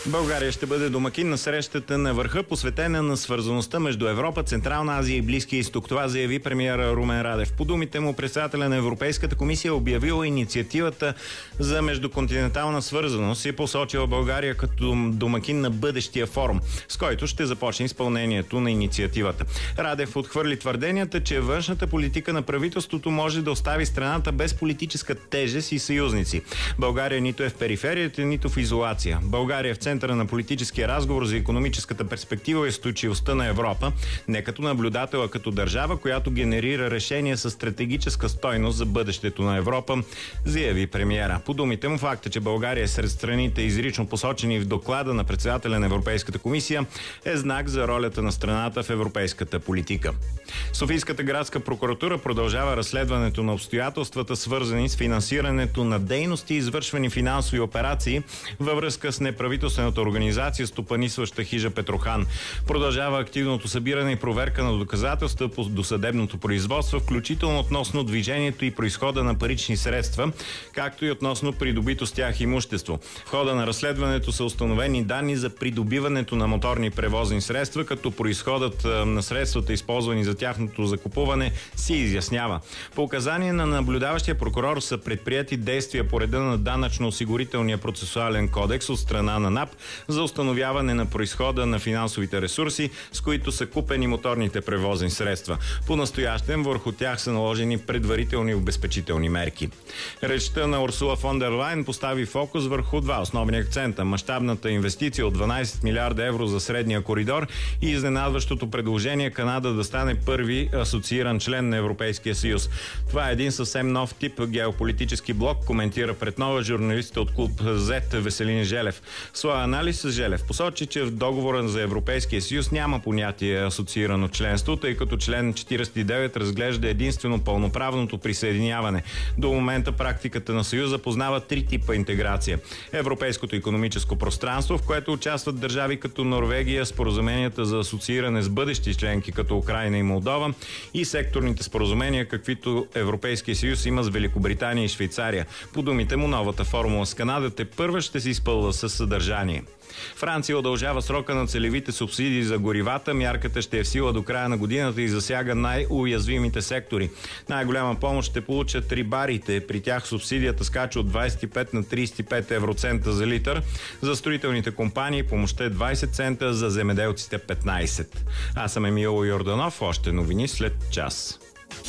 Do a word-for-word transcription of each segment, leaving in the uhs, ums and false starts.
България ще бъде домакин на срещата на върха, посветена на свързаността между Европа, Централна Азия и Близкия изток. Това заяви премиера Румен Радев. По думите му, председателя на Европейската комисия обявила инициативата за междуконтинентална свързаност и посочила България като домакин на бъдещия форум, с който ще започне изпълнението на инициативата. Радев отхвърли твърденията, че външната политика на правителството може да остави страната без политическа тежест и съюзници. България нито е в периферията, нито в изолация. България е в центъра на политическия разговор за икономическата перспектива и устойчивостта на Европа, не като наблюдател, а като държава, която генерира решения със стратегическа стойност за бъдещето на Европа, заяви премиера. По думите му, факта, че България е сред страните, изрично посочени в доклада на председателя на Европейската комисия, е знак за ролята на страната в европейската политика. Софийската градска прокуратура продължава разследването на обстоятелствата, свързани с финансирането на дейности и извършвани финансови операции във връзка с неправителствената организация, стопанисваща хижа Петрохан. Продължава активното събиране и проверка на доказателства по досъдебното производство, включително относно движението и произхода на парични средства, както и относно придобито с тях имущество. В хода на разследването са установени данни за придобиването на моторни превозни средства, като произходът на средствата, използвани за тяхното закупуване, се изяснява. По указание на наблюдаващия прокурор са предприяти действия по реда на данъчно-осигурителния процесуален кодекс от страна на НАП за установяване на произхода на финансовите ресурси, с които са купени моторните превозни средства. По-настоящем върху тях са наложени предварителни обезпечителни мерки. Речта на Урсула фон дер Лайен постави фокус върху два основни акцента: мащабната инвестиция от дванадесет милиарда евро за средния коридор и изненадващото предложение Канада да стане първи асоцииран член на Европейския съюз. Това е един съвсем нов тип геополитически блок, коментира пред нова журналистите от клуб Z Веселин Желев. В своя анализ Желев посочи, че в договора за Европейския съюз няма понятие асоциирано членство, тъй като член четиридесет и девет разглежда единствено пълноправното присъединяване. До момента практиката на Съюза познава три типа интеграция: Европейското икономическо пространство, в което участват държави като Норвегия, споразуменията за асоцииране с бъдещи членки като Украйна и Молдова, и секторните споразумения, каквито Европейския съюз има с Великобритания и Швейцария. По думите му, новата формула с Канада те първа ще се изпълва със съдържание. Франция удължава срока на целевите субсидии за горивата. Мярката ще е в сила до края на годината и засяга най-уязвимите сектори. Най-голяма помощ ще получат рибарите. При тях субсидията скача от двадесет и пет на тридесет и пет евроцента за литър. За строителните компании помощта е двадесет цента, за земеделците петнадесет. Аз съм Емил Йорданов. Още новини след час.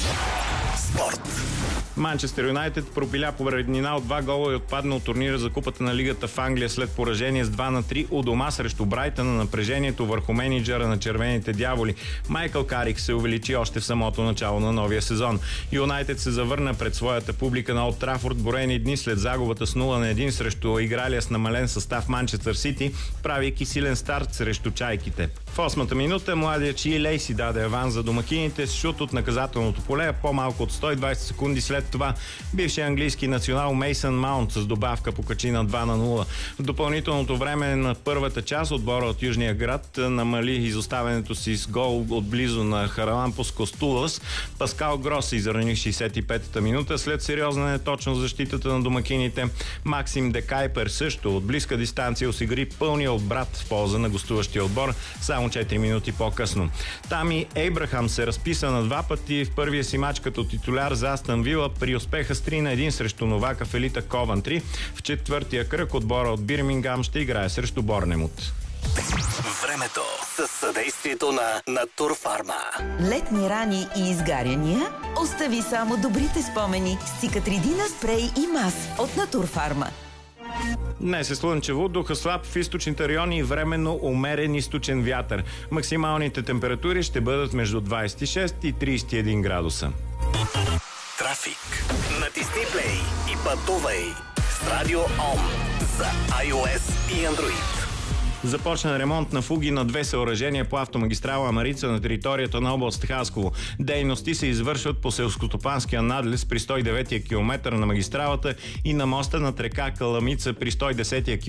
Спорт. Манчестър Юнайтед пропиля по преднина от два гола и отпадна от турнира за Купата на Лигата в Англия след поражение с два на три у дома срещу Брайтън. На напрежението върху мениджъра на червените дяволи Майкъл Карик се увеличи още в самото начало на новия сезон. Юнайтед се завърна пред своята публика на Олд Трафорд броени дни след загубата с нула на едно срещу игралия с намален състав Манчестър Сити, правейки силен старт срещу чайките. В осмата минута младият Чи Лейси даде аванс за домакините с шут от наказателното поле. По-малко от сто и двадесет секунди след това бившият английски национал Мейсън Маунт с добавка покачи на два на нула. В допълнителното време на първата част отбора от Южния град намали изоставянето си с гол отблизо на Харалампос Костулас. Паскал Грос израни в шейсет и петата минута. След сериозна неточност защитата на домакините, Максим Декайпер също от близка дистанция осигури пълния обрат в полза на гостуващия отбор само четири минути по-късно. Тами Ейбрахам се разписа на два пъти в първия си мач като титуляр за Астън Вила при успеха с три на едно срещу новака в елита Ковантри. В четвъртия кръг отбора от Бирмингам ще играе срещу Борнемут. Времето със съдействието на Натурфарма. Летни рани и изгаряния? Остави само добрите спомени с Цикатридина спрей и мас от Натурфарма. Днес е слънчево, духа слаб в източните райони и временно умерен източен вятър. Максималните температури ще бъдат между двадесет и шест и тридесет и един градуса. Трафик. Натисни плей и пътувай с Радио Ом за iOS и Android. Започна ремонт на фуги на две съоръжения по автомагистрала Амарица на територията на област Хасково. Дейности се извършват по селскостопанския надлез при сто и деветия километър на магистралата и на моста над река Каламица при сто и десетия километър